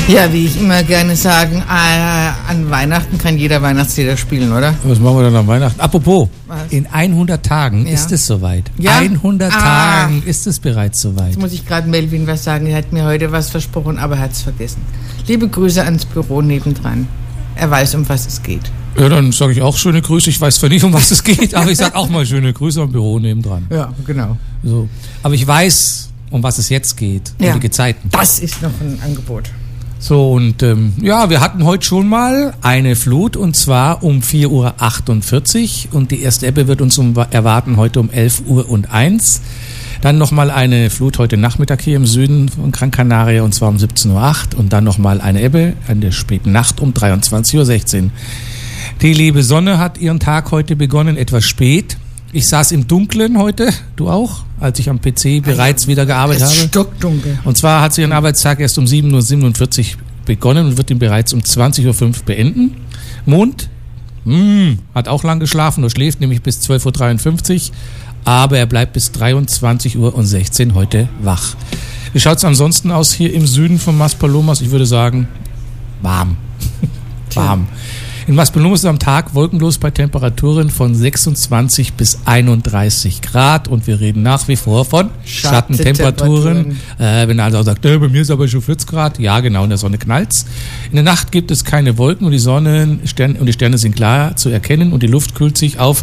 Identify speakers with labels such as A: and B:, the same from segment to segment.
A: Ja, wie ich immer gerne sage, an Weihnachten kann jeder Weihnachtslieder spielen, oder?
B: Was machen wir dann an Weihnachten? Apropos, in 100 Tagen ist es soweit.
A: Ja?
B: 100 Tagen ist es bereits soweit.
A: Jetzt muss ich gerade Melvin was sagen. Er hat mir heute was versprochen, aber er hat es vergessen. Liebe Grüße ans Büro nebendran. Er weiß, um was es geht.
B: Ja, dann sage ich auch schöne Grüße. Ich weiß zwar nicht, um was es geht, aber ich sage auch mal schöne Grüße am Büro nebendran.
A: Ja, genau.
B: So. Aber ich weiß, um was es jetzt geht.
A: Ja,
B: die Gezeiten.
A: Das ist noch ein Angebot.
B: So, und wir hatten heute schon mal eine Flut, und zwar um 4:48 Uhr, und die erste Ebbe wird uns erwarten heute um 11:01 Uhr. Dann nochmal eine Flut heute Nachmittag hier im Süden von Gran Canaria, und zwar um 17:08 Uhr, und dann nochmal eine Ebbe in der späten Nacht um 23:16 Uhr. Die liebe Sonne hat ihren Tag heute begonnen, etwas spät. Ich saß im Dunkeln heute, du auch, als ich am PC bereits wieder gearbeitet habe.
A: Stockdunkel.
B: Und zwar hat sie ihren Arbeitstag erst um 7:47 Uhr begonnen und wird ihn bereits um 20:05 Uhr beenden. Mond hat auch lang geschlafen, nur schläft nämlich bis 12:53 Uhr, aber er bleibt bis 23:16 Uhr heute wach. Wie schaut es ansonsten aus hier im Süden von Maspalomas? Ich würde sagen, warm. Warm. In Maspalomas ist am Tag wolkenlos bei Temperaturen von 26 bis 31 Grad, und wir reden nach wie vor von Schattentemperaturen. Wenn er also sagt, bei mir ist aber schon 40 Grad, ja genau, in der Sonne knallt's. In der Nacht gibt es keine Wolken und die Sterne sind klar zu erkennen, und die Luft kühlt sich auf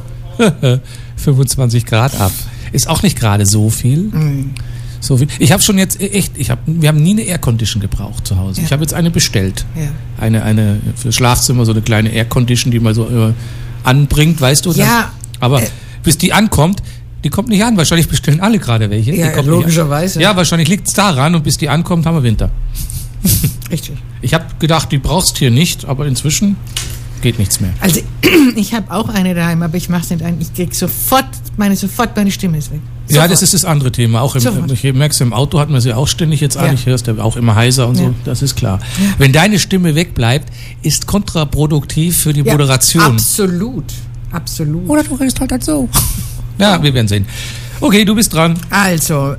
B: 25 Grad ab. Ist auch nicht gerade so viel. So viel. Ich habe schon jetzt wir haben nie eine Aircondition gebraucht zu Hause. Ja. Ich habe jetzt eine bestellt. Ja. Eine für Schlafzimmer, so eine kleine Aircondition, die man so anbringt, weißt du?
A: Ja.
B: Aber bis die ankommt, die kommt nicht an. Wahrscheinlich bestellen alle gerade welche.
A: Ja, logischerweise.
B: Ja, wahrscheinlich liegt es daran, und bis die ankommt, haben wir Winter.
A: Richtig.
B: Ich habe gedacht, die brauchst hier nicht, aber inzwischen geht nichts mehr.
A: Also ich habe auch eine daheim, aber ich mache es nicht ein. Ich kriege sofort meine Stimme ist weg. Sofort.
B: Ja, das ist das andere Thema. Auch ich merke es im Auto, hat man sie auch ständig jetzt an. Ich hörst ja auch immer heiser und so, das ist klar. Ja. Wenn deine Stimme wegbleibt, ist kontraproduktiv für die Moderation.
A: Absolut.
B: Oder du redest halt so. Ja, wir werden sehen. Okay, du bist dran.
A: Also,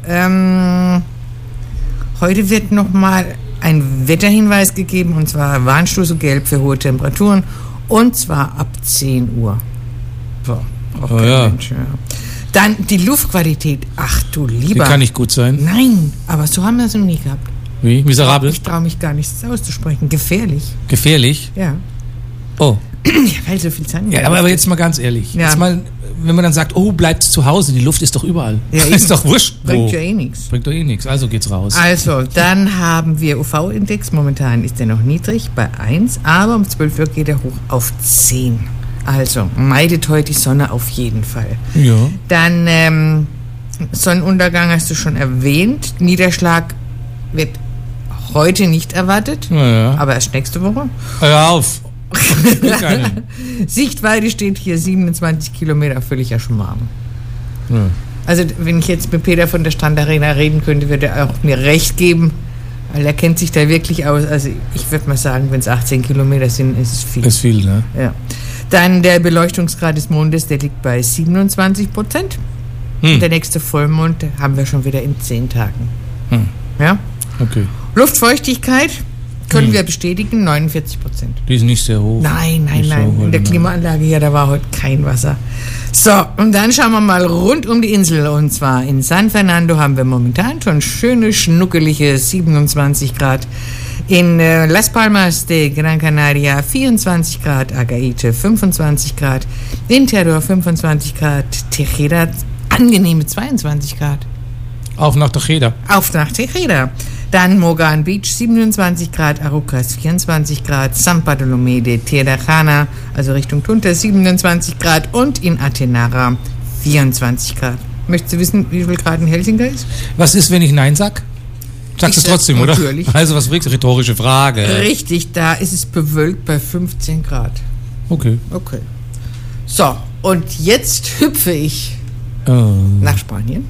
A: heute wird nochmal ein Wetterhinweis gegeben, und zwar Warnstufe Gelb für hohe Temperaturen, und zwar ab 10 Uhr. So, Mensch, ja. Dann die Luftqualität. Ach du lieber.
B: Die kann nicht gut sein.
A: Nein, aber so haben wir es noch nie gehabt.
B: Wie? Miserabel?
A: Ich traue mich gar nichts auszusprechen. Gefährlich.
B: Gefährlich?
A: Ja.
B: Oh.
A: Ja, weil so viel Sand.
B: Ja, aber jetzt mal ganz ehrlich. Ja. Jetzt mal, wenn man dann sagt, bleibt zu Hause, die Luft ist doch überall. Ja, ist doch wurscht.
A: Bringt ja eh nichts.
B: Bringt doch eh nichts, also geht's raus.
A: Also, dann haben wir UV-Index. Momentan ist er noch niedrig bei 1, aber um 12 Uhr geht er hoch auf 10. Also, meidet heute die Sonne auf jeden Fall.
B: Ja.
A: Dann Sonnenuntergang hast du schon erwähnt. Niederschlag wird heute nicht erwartet, aber erst nächste Woche.
B: Hör auf.
A: Sichtweite steht hier 27 Kilometer, völlig ja schon warm. Ja. Also, wenn ich jetzt mit Peter von der Strandarena reden könnte, würde er auch mir recht geben, weil er kennt sich da wirklich aus. Also, ich würde mal sagen, wenn es 18 Kilometer sind, ist es viel.
B: Ist viel, ne?
A: Ja. Dann der Beleuchtungsgrad des Mondes, der liegt bei 27%. Und der nächste Vollmond haben wir schon wieder in 10 Tagen. Ja?
B: Okay.
A: Luftfeuchtigkeit können wir bestätigen, 49%.
B: Die ist nicht sehr hoch.
A: Nein. In der Klimaanlage hier, da war heute kein Wasser. So, und dann schauen wir mal rund um die Insel. Und zwar in San Fernando haben wir momentan schon schöne, schnuckelige 27 Grad. In Las Palmas de Gran Canaria 24 Grad, Agaete 25 Grad, in Tejedor 25 Grad, Tejeda angenehme 22 Grad.
B: Auf nach Tejeda.
A: Dann Mogan Beach 27 Grad, Arucas 24 Grad, San Bartolomé de Tirajana, also Richtung Tunta 27 Grad, und in Atenara 24 Grad. Möchtest du wissen, wie viel Grad in Helsinki ist?
B: Was ist, wenn ich Nein sag? Sagst du es trotzdem, oder?
A: Natürlich.
B: Also, was fragst du? Rhetorische Frage.
A: Richtig, da ist es bewölkt bei 15 Grad.
B: Okay.
A: So, und jetzt hüpfe ich nach Spanien.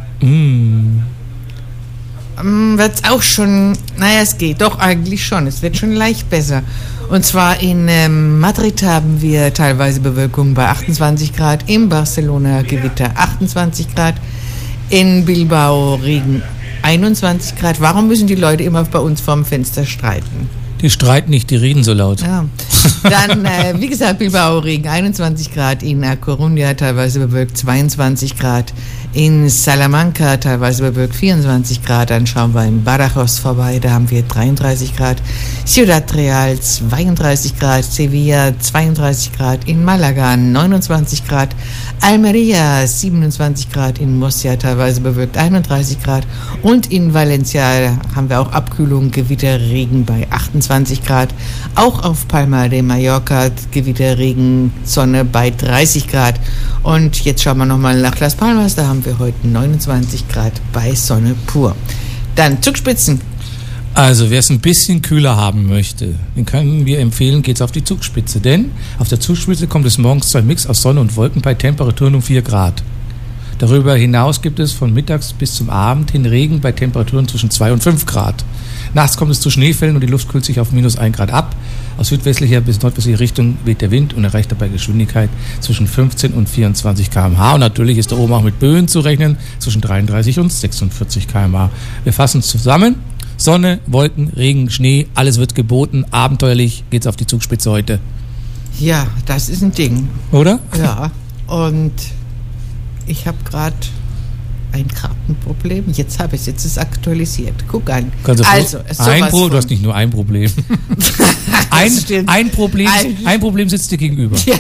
A: Wird es auch schon, es geht doch eigentlich schon. Es wird schon leicht besser. Und zwar in Madrid haben wir teilweise Bewölkung bei 28 Grad, in Barcelona Gewitter 28 Grad, in Bilbao Regen 21 Grad. Warum müssen die Leute immer bei uns vorm Fenster streiten?
B: Die streiten nicht, die reden so laut.
A: Ja. Dann, wie gesagt, Bilbao Regen, 21 Grad, in A Coruña teilweise bewölkt 22 Grad, in Salamanca teilweise bewölkt 24 Grad, dann schauen wir in Badajoz vorbei, da haben wir 33 Grad, Ciudad Real 32 Grad, Sevilla 32 Grad, in Malaga 29 Grad, Almería 27 Grad, in Murcia teilweise bewölkt 31 Grad und in Valencia haben wir auch Abkühlung, Gewitter, Regen bei 28 Grad, auch auf Palma de Mallorca Gewitter, Regen, Sonne bei 30 Grad und jetzt schauen wir nochmal nach Las Palmas, da haben wir heute 29 Grad bei Sonne pur. Dann Zugspitzen.
B: Also wer es ein bisschen kühler haben möchte, den können wir empfehlen, geht's auf die Zugspitze, denn auf der Zugspitze kommt es morgens zu einem Mix aus Sonne und Wolken bei Temperaturen um 4 Grad. Darüber hinaus gibt es von mittags bis zum Abend hin Regen bei Temperaturen zwischen 2 und 5 Grad. Nachts kommt es zu Schneefällen und die Luft kühlt sich auf -1 Grad ab. Aus südwestlicher bis nordwestlicher Richtung weht der Wind und erreicht dabei Geschwindigkeit zwischen 15 und 24 km/h. Und natürlich ist da oben auch mit Böen zu rechnen zwischen 33 und 46 km/h. Wir fassen zusammen. Sonne, Wolken, Regen, Schnee, alles wird geboten. Abenteuerlich geht's auf die Zugspitze heute.
A: Ja, das ist ein Ding.
B: Oder?
A: Ja, und ich habe gerade ein Kartenproblem. Jetzt habe ich es, jetzt ist es aktualisiert. Guck an.
B: Also,
A: du
B: hast nicht nur ein Problem. ein Problem sitzt dir gegenüber.
A: Ja.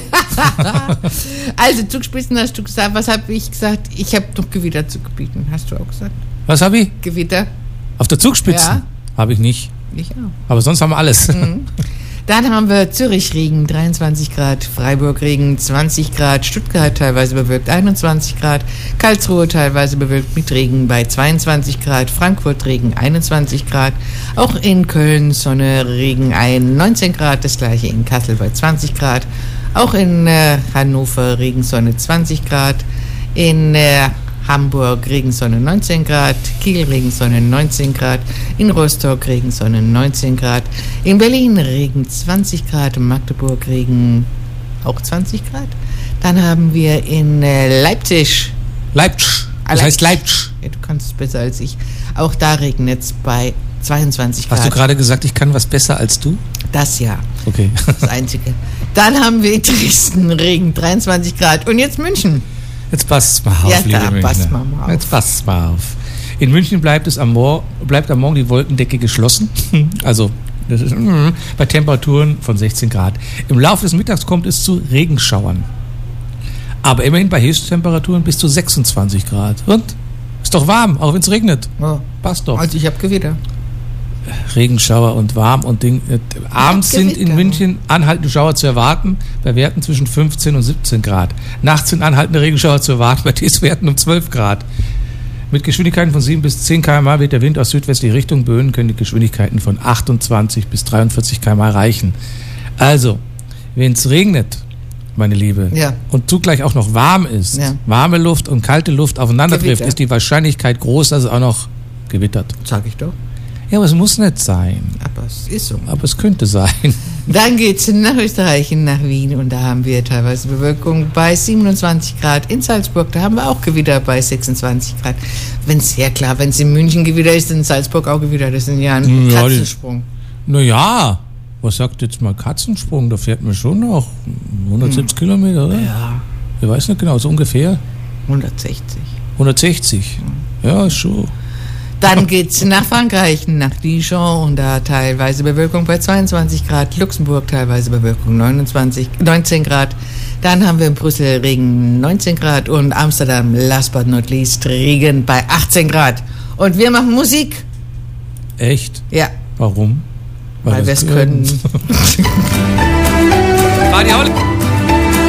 A: Also Zugspitzen hast du gesagt. Was habe ich gesagt? Ich habe noch Gewitter zu gebieten. Hast du auch gesagt?
B: Was habe ich?
A: Gewitter.
B: Auf der Zugspitze?
A: Ja.
B: Habe ich nicht.
A: Ich auch.
B: Aber sonst haben wir alles.
A: Mhm. Dann haben wir Zürich Regen, 23 Grad, Freiburg Regen, 20 Grad, Stuttgart teilweise bewölkt, 21 Grad, Karlsruhe teilweise bewölkt mit Regen bei 22 Grad, Frankfurt Regen, 21 Grad, auch in Köln Sonne, Regen 19 Grad, das gleiche in Kassel bei 20 Grad, auch in Hannover Regen, Sonne 20 Grad, in Hamburg Regensonne 19 Grad, Kiel Regensonne 19 Grad, in Rostock Regensonne 19 Grad, in Berlin Regen 20 Grad, Magdeburg Regen auch 20 Grad. Dann haben wir in Leipzig.
B: Das heißt Leipzig.
A: Ja, du kannst es besser als ich. Auch da regnet es bei 22 Grad.
B: Hast du gerade gesagt, ich kann was besser als du?
A: Das ja.
B: Okay.
A: Das Einzige. Dann haben wir in Dresden Regen 23 Grad. Und jetzt München.
B: Jetzt passt mal auf,
A: ja,
B: liebe Münchner.
A: Mal auf.
B: Jetzt passt mal auf. In München bleibt am Morgen die Wolkendecke geschlossen. Also das ist bei Temperaturen von 16 Grad. Im Laufe des Mittags kommt es zu Regenschauern. Aber immerhin bei Höchsttemperaturen bis zu 26 Grad. Und? Ist doch warm, auch wenn es regnet.
A: Ja.
B: Passt doch.
A: Also ich habe Gewitter.
B: Regenschauer und warm und Ding. Abends sind in München anhaltende Schauer zu erwarten, bei Werten zwischen 15 und 17 Grad. Nachts sind anhaltende Regenschauer zu erwarten, bei Tiefstwerten um 12 Grad. Mit Geschwindigkeiten von 7 bis 10 km/h weht der Wind aus südwestlicher Richtung. Böen können die Geschwindigkeiten von 28 bis 43 km/h erreichen. Also, wenn es regnet, meine Liebe, und zugleich auch noch warm ist, warme Luft und kalte Luft aufeinander trifft, ist die Wahrscheinlichkeit groß, dass es auch noch gewittert.
A: Sag ich doch.
B: Ja, aber es muss nicht sein.
A: Aber es ist so.
B: Aber es könnte sein.
A: Dann geht's nach Österreich, nach Wien und da haben wir teilweise Bewölkung bei 27 Grad. In Salzburg, da haben wir auch Gewitter bei 26 Grad. Wenn es in München Gewitter ist, in Salzburg auch Gewitter. Das ist ja ein Katzensprung.
B: Naja, was sagt jetzt mal Katzensprung? Da fährt man schon noch 170 Kilometer, oder?
A: Ja.
B: Ich weiß nicht genau, so ungefähr.
A: 160.
B: 160? Ja, schon.
A: Dann geht's nach Frankreich, nach Dijon und da teilweise Bewölkung bei 22 Grad, Luxemburg teilweise Bewölkung 19 Grad. Dann haben wir in Brüssel Regen 19 Grad und Amsterdam, last but not least, Regen bei 18 Grad. Und wir machen Musik.
B: Echt?
A: Ja.
B: Warum?
A: Weil wir es können.
B: Radio